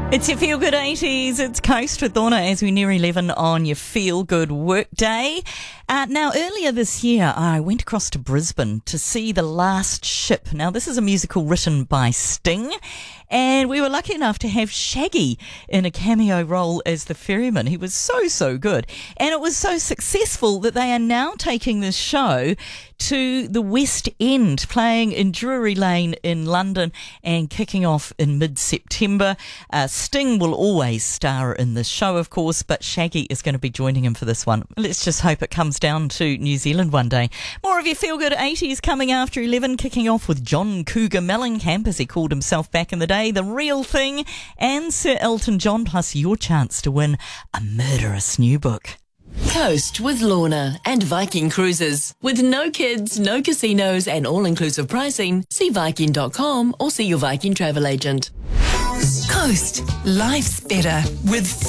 It's your Feel Good 80s. It's Coast with Lorna as we near 11 on your Feel Good workday. Now, earlier this year, I went across to Brisbane to see The Last Ship. Now, this is a musical written by Sting, and we were lucky enough to have Shaggy in a cameo role as the ferryman. He was so good, and it was so successful that they are now taking this show to the West End, playing in Drury Lane in London and kicking off in mid-September. Sting will always star in this show, of course, but Shaggy is going to be joining him for this one. Let's just hope it comes down to New Zealand one day. More of your Feel Good 80s coming after 11, kicking off with John Cougar Mellencamp, as he called himself back in the day, The Real Thing, and Sir Elton John, plus your chance to win a murderous new book. Coast with Lorna and Viking Cruises. With no kids, no casinos and all-inclusive pricing, see Viking.com or see your Viking travel agent. Coast. Life's better with